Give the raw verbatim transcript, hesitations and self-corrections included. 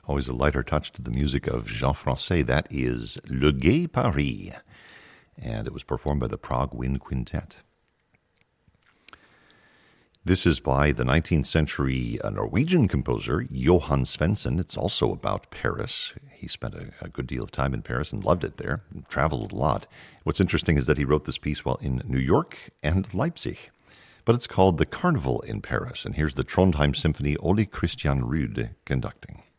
Always a lighter touch to the music of Jean Francais. That is Le Gai Paris. And it was performed by the Prague Wind Quintet. This is by the nineteenth century uh, Norwegian composer Johan Svensson. It's also about Paris. He spent a, a good deal of time in Paris and loved it there, and traveled a lot. What's interesting is that he wrote this piece while in New York and Leipzig. But it's called The Carnival in Paris. And here's the Trondheim Symphony, Ole Christian Ruud conducting.